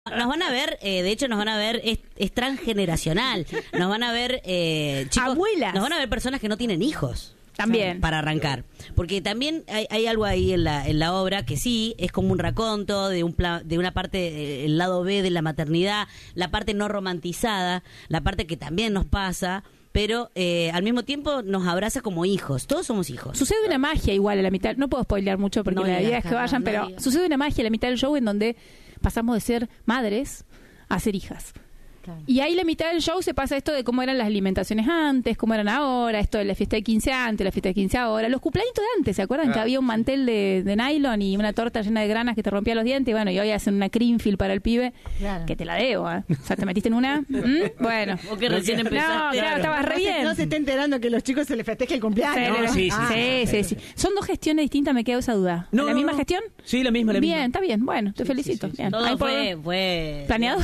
nos van a ver, de hecho nos van a ver, es transgeneracional. Nos van a ver chicos, abuelas. Nos van a ver personas que no tienen hijos. También. Para arrancar. Porque también hay algo ahí en la obra que sí, es como un raconto de una parte, el lado B de la maternidad, la parte no romantizada, la parte que también nos pasa, pero al mismo tiempo nos abraza como hijos. Todos somos hijos. Sucede una magia igual a la mitad, no puedo spoilear mucho porque No la idea digas, es que vayan, pero sucede una magia a la mitad del show en donde pasamos de ser madres a ser hijas. Claro. Y ahí la mitad del show se pasa esto de cómo eran las alimentaciones antes, cómo eran ahora, esto de la fiesta de 15 antes, la fiesta de 15 ahora, los cumpleaños de antes, ¿se acuerdan? Que había un mantel de nylon y una torta llena de granas que te rompía los dientes, y bueno, y hoy hacen una Creamfield para el pibe, claro, que te la debo, ¿eh? O sea, ¿te metiste en una? Bueno. O que recién empezaste. No, claro, estabas re bien. No se está enterando que a los chicos se les festeja el cumpleaños. Sí. Son dos gestiones distintas, me queda esa duda. No, ¿La misma gestión? Sí, la misma. Bien, está bien, bueno, te felicito. Sí. Bien. Todo fue ¿planeado?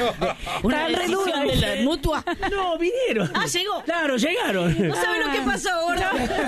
una decisión de la mutua. No, vinieron. Llegó. Claro, llegaron. No saben lo que pasó, gordo.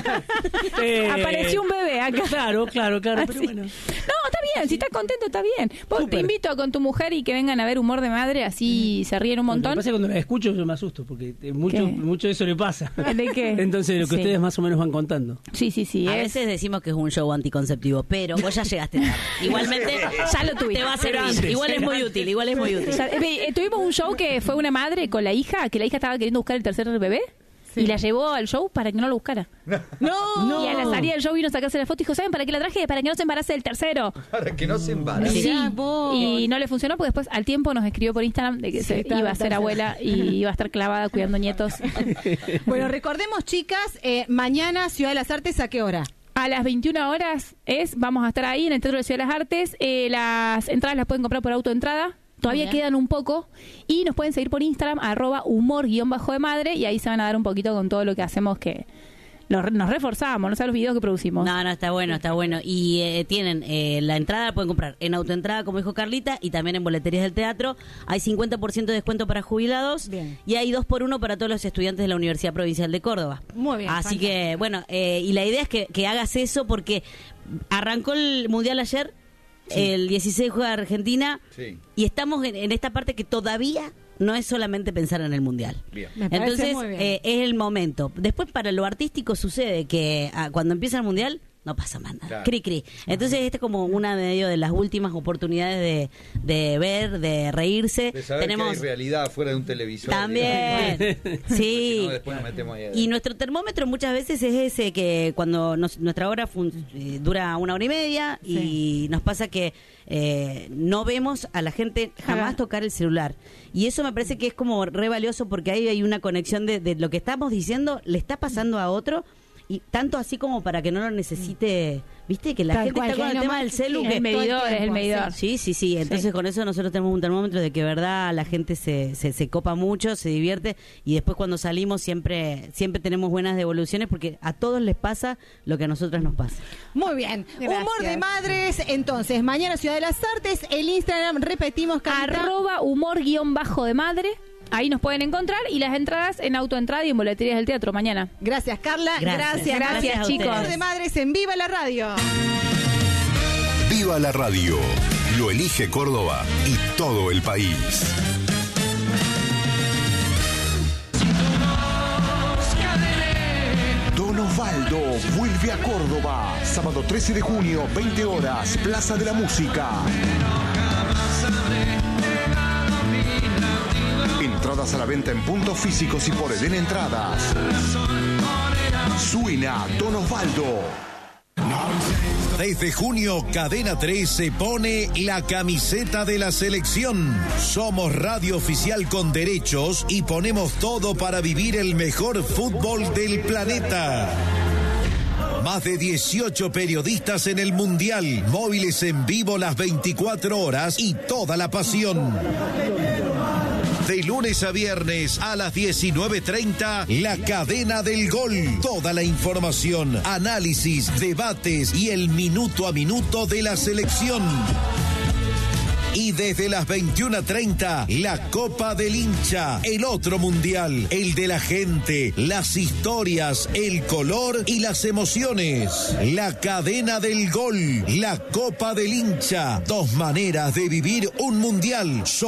Apareció un bebé acá. Claro, pero sí. bueno. No, está bien, si estás contento, está bien. Vos te invito con tu mujer y que vengan a ver Humor de Madre, así se ríen un montón. Lo que pasa es que cuando la escucho yo me asusto, porque mucho de eso le pasa. ¿De qué? Entonces, lo que ustedes más o menos van contando. Sí. A veces decimos que es un show anticonceptivo, pero vos ya llegaste tarde. Igualmente, ya lo tuviste. Te va a servir. Igual es muy útil, Tuvimos un show que fue una madre con la hija, que la hija estaba queriendo buscar el tercer bebé. Sí. Y la llevó al show para que no lo buscara. No. Y a la salida del show vino a sacarse la foto y dijo, ¿saben para qué la traje? Para que no se embarace el tercero. Para que no se embarace. Sí. Y no le funcionó porque después al tiempo nos escribió por Instagram de que iba a ser abuela y iba a estar clavada cuidando nietos. Bueno, recordemos, chicas, mañana Ciudad de las Artes, ¿a qué hora? A las 21 horas vamos a estar ahí en el Teatro de Ciudad de las Artes. Las entradas las pueden comprar por autoentrada. Todavía quedan un poco y nos pueden seguir por Instagram @humor_de-madre y ahí se van a dar un poquito con todo lo que hacemos, que nos reforzamos, no sé los videos que producimos. No, está bueno. Y tienen la entrada, la pueden comprar en autoentrada, como dijo Carlita, y también en boleterías del teatro. Hay 50% de descuento para jubilados. Bien. Y hay 2x1 para todos los estudiantes de la Universidad Provincial de Córdoba. Muy bien. Así que, bueno, y la idea es que hagas eso porque arrancó el Mundial ayer. Sí. El 16 juega Argentina, sí, y estamos en esta parte que todavía no es solamente pensar en el Mundial. Bien. Entonces es el momento. Después para lo artístico sucede que cuando empieza el Mundial no pasa más nada. Claro. Cri. Entonces esta es como una de las últimas oportunidades de ver, de reírse. De saber que hay realidad fuera de un televisor. También. Sí. Si no, después nos metemos ahí. Y nuestro termómetro muchas veces es ese, que cuando nuestra hora dura 1 hora y media, sí, y nos pasa que no vemos a la gente jamás tocar el celular. Y eso me parece que es como re valioso porque ahí hay una conexión de lo que estamos diciendo, le está pasando a otro. Y tanto así como para que no lo necesite, viste, que la gente está con el tema del celu. Es el medidor. Sí. Entonces con eso nosotros tenemos un termómetro de que verdad la gente se copa mucho, se divierte, y después cuando salimos siempre tenemos buenas devoluciones porque a todos les pasa lo que a nosotras nos pasa. Muy bien. Gracias. Humor de Madres, entonces, mañana Ciudad de las Artes, el Instagram, repetimos, @humor_de-madre. Ahí nos pueden encontrar, y las entradas en autoentrada y en boleterías del teatro mañana. Gracias, Carla. Gracias, chicos. Humor de Madres en Viva la Radio. Viva la Radio. Lo elige Córdoba y todo el país. Don Osvaldo vuelve a Córdoba. Sábado 13 de junio, 20 horas, Plaza de la Música. Entradas a la venta en puntos físicos y por Eden Entradas. Suena Don Osvaldo. Desde junio, Cadena 3 se pone la camiseta de la selección. Somos radio oficial con derechos y ponemos todo para vivir el mejor fútbol del planeta. Más de 18 periodistas en el Mundial, móviles en vivo las 24 horas y toda la pasión. De lunes a viernes a las 19:30, La Cadena del Gol. Toda la información, análisis, debates y el minuto a minuto de la selección. Y desde las 21:30, la Copa del Hincha, el otro mundial, el de la gente, las historias, el color y las emociones. La Cadena del Gol, la Copa del Hincha, 2 maneras de vivir un mundial.